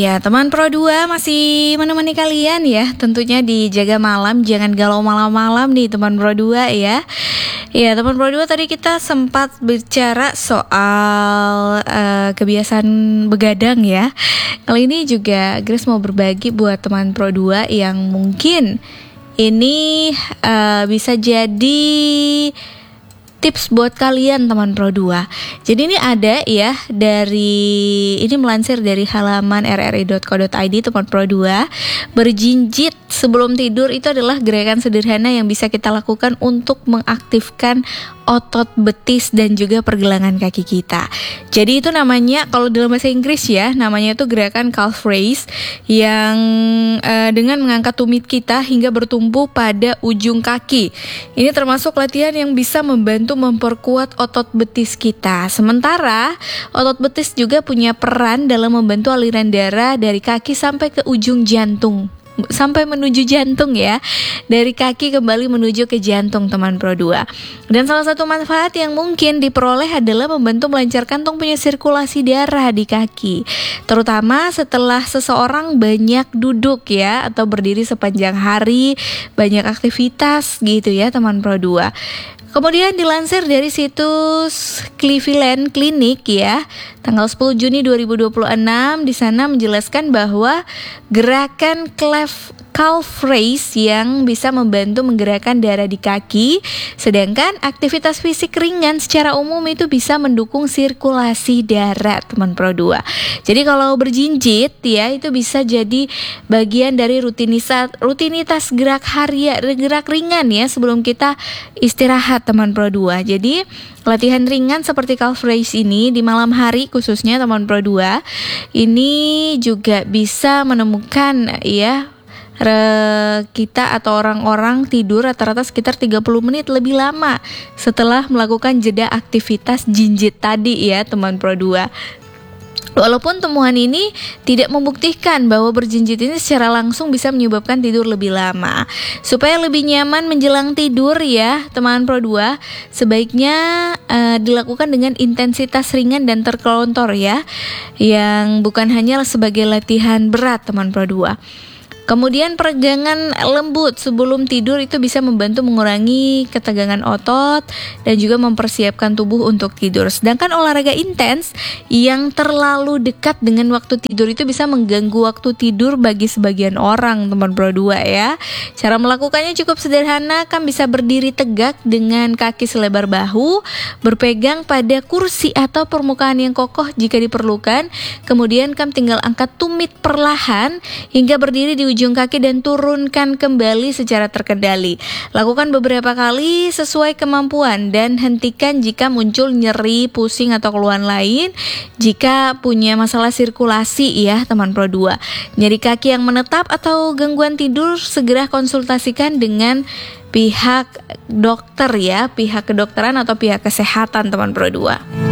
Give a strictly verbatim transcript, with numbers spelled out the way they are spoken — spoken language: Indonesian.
Iya, teman Pro dua masih menemani kalian ya. Tentunya di Jaga Malam, jangan galau malam-malam nih teman Pro dua ya. Iya, teman Pro dua tadi kita sempat bicara soal uh, kebiasaan begadang ya. Kali ini juga Grace mau berbagi buat teman Pro dua yang mungkin ini uh, bisa jadi tips buat kalian teman Pro dua. Jadi ini ada ya dari ini melansir dari halaman r r i dot co dot i d teman Pro dua. Berjinjit sebelum tidur itu adalah gerakan sederhana yang bisa kita lakukan untuk mengaktifkan otot betis dan juga pergelangan kaki kita. Jadi itu namanya kalau dalam bahasa Inggris ya, namanya itu gerakan calf raise yang uh, dengan mengangkat tumit kita hingga bertumpu pada ujung kaki. Ini termasuk latihan yang bisa membantu memperkuat otot betis kita. Sementara otot betis juga punya peran dalam membantu aliran darah dari kaki sampai ke ujung jantung. Sampai menuju jantung ya. Dari kaki kembali menuju ke jantung teman Pro dua. Dan salah satu manfaat yang mungkin diperoleh adalah membantu melancarkan tumpahnya sirkulasi darah di kaki, terutama setelah seseorang banyak duduk ya, atau berdiri sepanjang hari, banyak aktivitas gitu ya teman Pro dua. Kemudian dilansir dari situs Cleveland Clinic ya, tanggal sepuluh Juni dua ribu dua puluh enam, di sana menjelaskan bahwa gerakan calf calf raise yang bisa membantu menggerakkan darah di kaki, sedangkan aktivitas fisik ringan secara umum itu bisa mendukung sirkulasi darah teman Pro dua. Jadi kalau berjinjit ya, itu bisa jadi bagian dari rutinitas rutinitas gerak harian, gerak ringan ya sebelum kita istirahat teman Pro dua. Jadi latihan ringan seperti calf raise ini di malam hari khususnya teman Pro dua ini juga bisa menemukan ya kita atau orang-orang tidur rata-rata sekitar tiga puluh menit lebih lama setelah melakukan jeda aktivitas jinjit tadi ya teman Pro dua. Walaupun temuan ini tidak membuktikan bahwa berjinjit ini secara langsung bisa menyebabkan tidur lebih lama. Supaya lebih nyaman menjelang tidur ya teman Pro dua, sebaiknya uh, dilakukan dengan intensitas ringan dan terkontrol ya, yang bukan hanya sebagai latihan berat teman Pro dua. Kemudian peregangan lembut sebelum tidur itu bisa membantu mengurangi ketegangan otot dan juga mempersiapkan tubuh untuk tidur. Sedangkan olahraga intens yang terlalu dekat dengan waktu tidur itu bisa mengganggu waktu tidur bagi sebagian orang teman Pro dua ya. Cara melakukannya cukup sederhana, kan bisa berdiri tegak dengan kaki selebar bahu, berpegang pada kursi atau permukaan yang kokoh jika diperlukan. Kemudian kan tinggal angkat tumit perlahan hingga berdiri di ujung kaki dan turunkan kembali secara terkendali. Lakukan beberapa kali sesuai kemampuan dan hentikan jika muncul nyeri, pusing atau keluhan lain. Jika punya masalah sirkulasi ya teman Pro dua, nyeri kaki yang menetap atau gangguan tidur, segera konsultasikan dengan pihak dokter ya, pihak kedokteran atau pihak kesehatan teman Pro dua.